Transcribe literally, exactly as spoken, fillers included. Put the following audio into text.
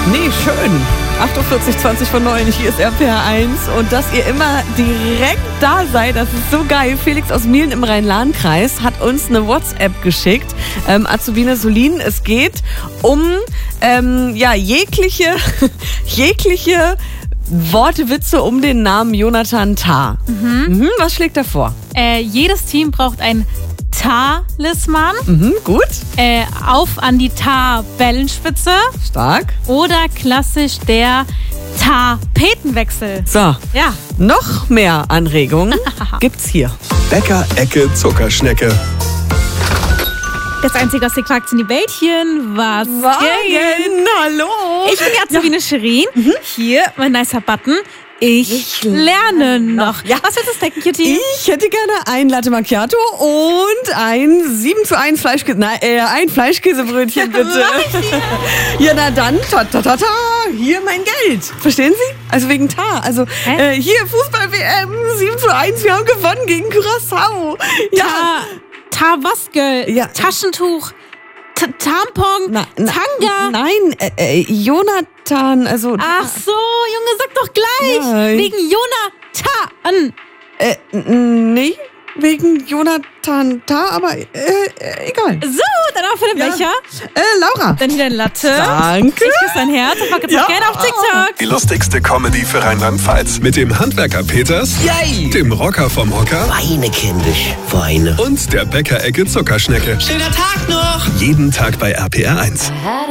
Nee, schön. achtundvierzig, zwanzig von neun, hier ist R P R eins. Und dass ihr immer direkt da seid, das ist so geil. Felix aus Mielen im Rhein-Lahn-Kreis hat uns eine WhatsApp geschickt. Ähm, Azubine Solin, es geht um ähm, ja, jegliche, jegliche Worte, Witze um den Namen Jonathan Tah. Mhm. Mhm, was schlägt er vor? Äh, jedes Team braucht ein Talisman. Mhm, gut. Äh, auf an die Tabellenspitze. Stark. Oder klassisch der Tapetenwechsel. So, Ja. noch mehr Anregungen gibt's hier. Bäcker-Ecke Zuckerschnecke. Das Einzige, was ihr fragt, sind die Bällchen. Was Wagen, hallo. Ich bin die Azubine Shirin. Hier, mein nicer Button. Ich, Ich lerne noch. Ja. Was willst du snacken, Kitty? Ich hätte gerne ein Latte Macchiato und ein sieben zu eins Fleischkäse, nein, äh, ein Fleischkäsebrötchen, bitte. Ja, na dann, ta, ta, ta, ta, hier mein Geld. Verstehen Sie? Also wegen Tar. Also Hä? äh, hier Fußball-W M, sieben zu eins, wir haben gewonnen gegen Curaçao. Ja. Ta Tawaske, Ja. Taschentuch, Ta Tampon, Na, na, Tanga. Nein, äh, äh, Jonathan, also... Ach so, Junge, sag doch gleich. Ja. Wegen Jonathan. Äh, n- nee, wegen Jonathan Tah, aber äh, äh, egal. So, dann auch für den Ja. Becher. Äh, Laura. Dann hier dein Latte. Danke. Ich küsse dein Herz und pack jetzt Ja. auch gerne auf TikTok. Die lustigste Comedy für Rheinland-Pfalz. Mit dem Handwerker Peters, Yay! dem Rocker vom Hocker Weine, kindisch, Weine. und der Bäcker-Ecke Zuckerschnecke. Schöner Tag noch! Jeden Tag bei R P R eins.